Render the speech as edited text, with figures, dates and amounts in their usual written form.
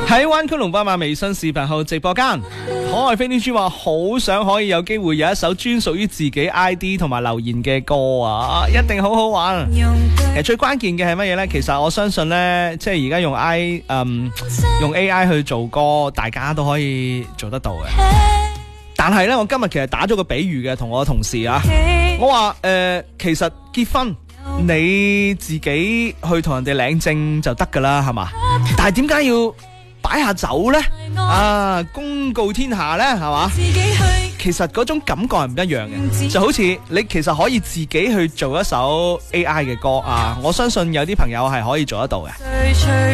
喺灣區龍巴馬微信視頻號直播間，可愛飛天豬話好想可以有機會有一首專屬於自己 ID 同埋留言嘅歌啊，一定好好玩。其實最關鍵嘅係乜嘢呢？其實我相信呢，即係而家用 AI 去做歌，大家都可以做得到嘅。但係呢，我今日其實打咗個比喻嘅，同我同事啊，我話其實結婚你自己去同人哋領證就得噶啦，係嘛？但係點解要擺下酒呢？啊，公告天下呢，係嘛？其實嗰種感覺係唔一樣嘅，就好似你其實可以自己去做一首 AI 嘅歌啊，我相信有啲朋友係可以做得到嘅。